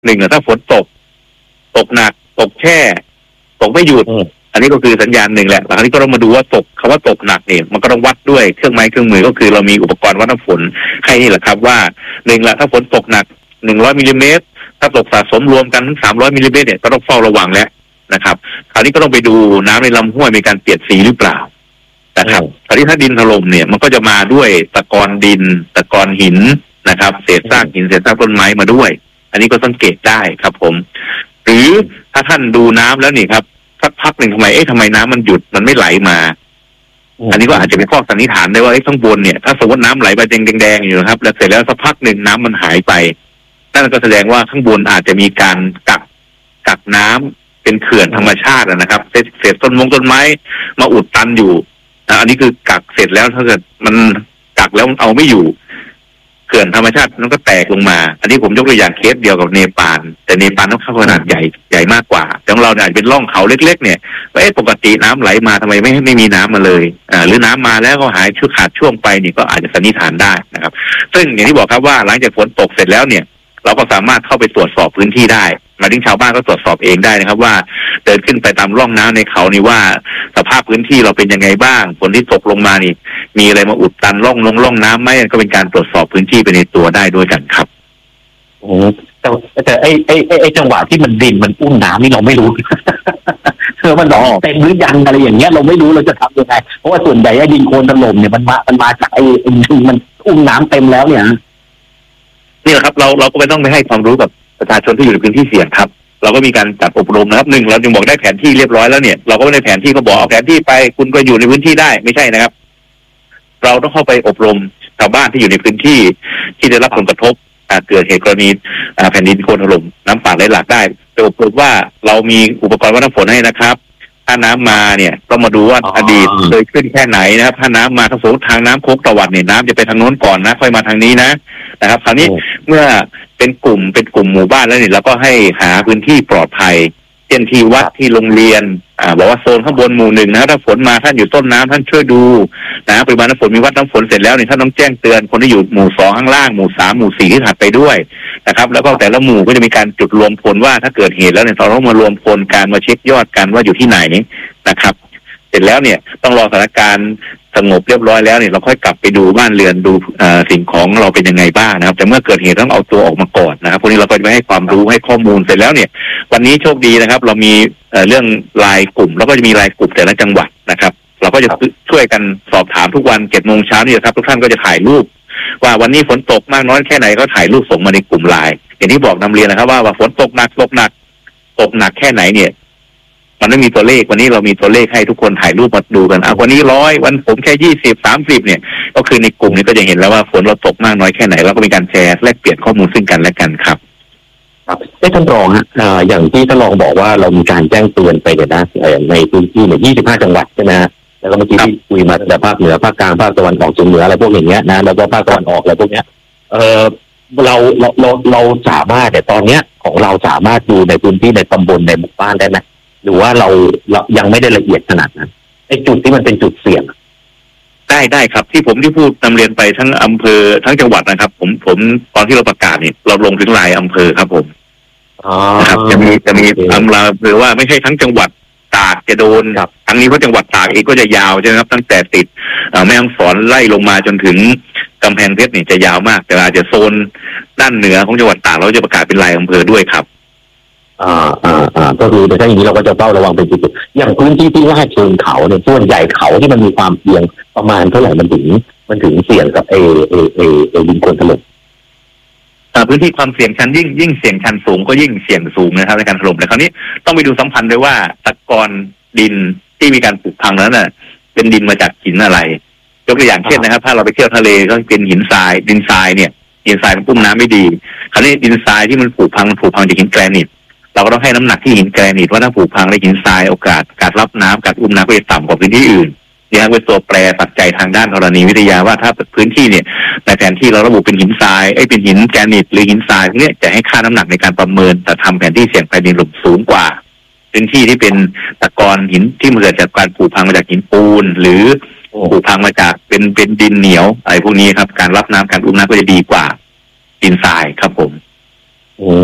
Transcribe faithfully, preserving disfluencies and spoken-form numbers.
หนึ่งถ้าฝนตกตกหนักตกแช่ตกไม่หยุดอันนี้ก็คือสัญญาณหนึ่งแหละหลังจากนี้ก็ต้องมาดูว่าตกคำว่าตกหนักเนี่ยมันก็ต้องวัดด้วยเครื่องไม้เครื่องมือก็คือเรามีอุปกรณ์วัดน้ำฝนให้นี่แหละครับว่าหนึ่งละถ้าฝนตกหนักหนึ่งร้อยมิลลิเมตรถ้าตกสะสมรวมกันทั้งสามร้อยมิลลิเมตรเนี่ยก็ต้องเฝ้าระวังแล้วนะครับคราวนี้ก็ต้องไปดูน้ำในลำห้วยมีการเปลี่ยนสีหรือเปล่านะครับคราวนี้ถ้าดินถล่มเนี่ยมันก็จะมาด้วยตะกอนดินตะกอนหินนะครับเศษซากหินเศษซากต้นไม้มาด้วยอันนี้ก็สังเกตได้ครับผมหรือถ้าท่านดูน้ำแล้วนี่ครับสักพักหนึ่งทำไมเอ๊ะทำไมน้ำมันหยุดมันไม่ไหลมาอันนี้ก็อาจจะเป็นข้อสันนิษฐานได้ว่าไอ้ข้างบนเนี่ยถ้าสมมติน้ำไหลไปแดงๆอยู่นะครับแล้วเสร็จแล้วสักพักหนึ่งน้ำมันหายไปนั่นก็แสดงว่าข้างบนอาจจะมีการกักกักน้ำเป็นเขื่อนธรรมชาตินะครับเศษเศษต้นมงต้นไม้มาอุดตันอยู่อันนี้คือกักเสร็จแล้วถ้าเกิดมันกักแล้วเอาไม่อยู่เขื่อนธรรมชาตินั้นก็แตกลงมาอันนี้ผมยกตัวอย่างเคสเดียวกับเนปาลแต่เนปาลต้องเข้าขนาดใหญ่ใหญ่มากกว่าแต่ของเราเนี่ยเป็นร่องเขาเล็กๆเนี่ยว่าปกติน้ำไหลมาทำไมไม่ไม่มีน้ำมาเลยอ่าหรือน้ำมาแล้วก็หายช่วงขาดช่วงไปนี่ก็อาจจะสันนิษฐานได้นะครับซึ่งอย่างที่บอกครับว่าหลังจากฝนตกเสร็จแล้วเนี่ยเราก็สามารถเข้าไปตรวจสอบพื้นที่ได้หมายถึงชาวบ้านก็ตรวจสอบเองได้นะครับว่าเดินขึ้นไปตามร่องน้ำในเขานี่ว่าสภาพพื้นที่เราเป็นยังไงบ้างฝนที่ตกลงมานี่มีอะไรมาอุดตันร่องลงร่องน้ำไหมก็เป็นการตรวจสอบพื้นที่ไปในตัวได้ด้วยกันครับโอ้แต่แต่ไอ้ไอ้ไอ้จังหวะที่มันดินมันอุ้มน้ำนี่เราไม่รู้เธอมันหนอเต็มหรือยังอะไรอย่างเงี้ยเราไม่รู้เราจะทำยังไงเพราะว่าส่วนใหญ่ไอ้ดินโคลนถล่มเนี่ยมันมามันมาจากไอ้มันอุ้มน้ำเต็มแล้วเนี่ยนี่แหละครับเราเราก็ไม่ต้องไปให้ความรู้กับประชาชนที่อยู่ในพื้นที่เสี่ยงครับเราก็มีการจัดอบรมนะครับหนึ่งเราจึงบอกได้แผนที่เรียบร้อยแล้วเนี่ยเราก็ไม่ได้แผนที่เขาบอกเอาแผนที่ไปคุณก็อยู่ในพื้นที่ได้ไม่ใช่นะครับเราต้องเข้าไปอบรมชาวบ้านที่อยู่ในพื้นที่ที่ได้รับผลกระทบเกิดเหตุกรณีแผ่นดินโคลนถล่มน้ำป่าไหลหลากได้ไปอบรมว่าเรามีอุปกรณ์วัดน้ำฝนให้นะครับถ้าน้ำมาเนี่ยต้องมาดูว่าอดีตเคยขึ้นแค่ไหนนะครับถ้าน้ำมาถ้าสมมติทางน้ำโคกตะวันเนี่ยน้ำจะไปทางโน้นก่อนนะค่อยมาทางนี้นะนะครับคราวนี้เมื่อเป็นกลุ่มเป็นกลุ่มหมู่บ้านแล้วเนี่ยเราก็ให้หาพื้นที่ปลอดภัยเช่นที่วัดที่โรงเรียนอ่าบอกว่าโซนข้างบนหมู่หนึ่งนะถ้าฝนมาท่านอยู่ต้นน้ำท่านช่วยดูนะปริมาณน้ำฝนมีวัดน้ำฝนเสร็จแล้วเนี่ยท่านต้องแจ้งเตือนคนที่อยู่หมู่สองข้างล่างหมู่สามหมู่สี่ที่ถัดไปด้วยนะครับแล้วก็แต่ละหมู่ก็จะมีการจุดรวมพลว่าถ้าเกิดเหตุแล้วเนี่ยเราต้องมารวมพลการมาเช็คยอดกันว่าอยู่ที่ไหนนะครับเสร็จแล้วเนี่ยต้องรอสถานการณ์สงบเรียบร้อยแล้วเนี่ยเราค่อยกลับไปดูบ้านเรือนดูสิ่งของเราเป็นยังไงบ้างนะครับแต่เมื่อเกิดเหตุต้องเอาตัวออกมาก่อนนะครับพวกนี้เราก็จะไปให้ความรู้ให้ข้อมูลเสร็จแล้วเนี่ยวันนี้โชคดีนะครับเรามีเรื่องรายกลุ่มแล้วก็จะมีรายกลุ่มแต่ละจังหวัดนะครับเราก็จะช่วยกันสอบถามทุกวันเจ็ดโมงเช้านี่ครับทุกท่านก็จะถ่ายรูปว่าวันนี้ฝนตกมากน้อยแค่ไหนก็ถ่ายรูปส่งมาในกลุ่มไลน์อย่างที่บอกนำเรียนนะครับว่าว่าฝนตกหนักตกหนักตกหนักแค่ไหนเนี่ยมันไม่มีตัวเลขวันนี้เรามีตัวเลขให้ทุกคนถ่ายรูปมาดูกันอ่ะวันนี้ร้อยวันผมแค่ยี่สิบสามสิบเนี่ยก็คือในกลุ่มนี้ก็จะเห็นแล้วว่าฝนเราตกมากน้อยแค่ไหนแล้วก็มีการแชร์แลกเปลี่ยนข้อมูลซึ่งกันและกันครับครับได้ท่านรองฮะอย่างที่ท่านรองบอกว่าเรามีการแจ้งเตือนไปเนี่ยนะในพื้นที่เนี่ยยี่สิบห้าจังหวัดใช่ไหมฮะแล้วก็เมื่อกี้ที่คุยมาแต่ภาคเหนือภาคกลางภาคตะวันออกเฉียงเหนืออะไรพวกอย่างเงี้ยนะแล้วก็ภาคตะวันออกอะไรพวกเนี้ยเออเราเราเราเราสามารถแต่ตอนเนี้ยของเราสามารถดูในพื้นที่ในตำบลในหมู่บ้านได้ไหมหรือว่าเราเรายังไม่ได้ละเอียดขนาดนั้นไอ้จุดที่มันเป็นจุดเสี่ยงได้ได้ครับที่ผมที่พูดนำเรียนไปทั้งอำเภอทั้งจังหวัดนะครับผมผมตอนที่เราประกาศนี่เราลงถึงรายอำเภอครับผมนะครับจะมีจะมีอำเภอหรือว่าไม่ใช่ทั้งจังหวัดตากจะโดนทั้งนี้เพราะจังหวัดตากเองก็จะยาวใช่ไหมครับตั้งแต่ติดแม่ฮ่องสอนไล่ลงมาจนถึงกำแพงเพชรนี่จะยาวมากแต่อาจจะโซนด้านเหนือของจังหวัดตากเราจะประกาศเป็นรายอำเภอด้วยครับอ่าอ่าอ่าก็คือในถ้าอย่างนี้เราก็จะเฝ้าระวังเป็นจุดๆอย่างพื้นที่ที่ลาดเชิงเขาเนี่ยส่วนใหญ่เขาที่มันมีความเสี่ยงประมาณเท่าไหร่มันถึงมันถึงเสี่ยงกับเอเอเอเอดินโคลนถล่มพื้นที่ความเสี่ยงชันยิ่งยิ่งเสี่ยงชันสูงก็ยิ่งเสี่ยงสูงนะครับในการถล่มแต่คราวนี้ต้องไปดูสัมพันธ์ด้วยว่าตะกอนดินที่มีการผุพังนั้นน่ะเป็นดินมาจากหินอะไรยกตัวอย่างเช่นนะครับถ้าเราไปเที่ยวทะเลก็เป็นหินทรายดินทรายเนี่ยดินทรายมันปุ้มน้ำไม่ดีคราวนี้ดินทรายที่มันผุพังมันผุพังจากหินแกรนิตเราก็ต้องให้น้ำหนักที่หินแกรนิตว่าถ้าผุพังและหินทรายโอกาสการรับน้ำการอุ้มน้ำก็จะต่ำกว่าพื้นที่อื่นนี่เป็นตัวแปรปัจจัยทางด้านธรณีวิทยาว่าถ้าพื้นที่เนี่ยในแผนที่เราระบุเป็นหินทรายไอ้เป็นหินแกรนิตหรือหินทรายพวกนี้จะให้ค่าน้ำหนักในการประเมินแต่ทำแผนที่เสี่ยงแผ่นดินถล่มสูงกว่าพื้นที่ที่เป็นตะกอนหินที่เกิดจากการผุพังมาจากหินปูนหรือผุพังมาจากเป็นเป็นดินเหนียวอะไรพวกนี้ครับการรับน้ำการอุ้มน้ำก็จะดีกว่าดินทรายครับผม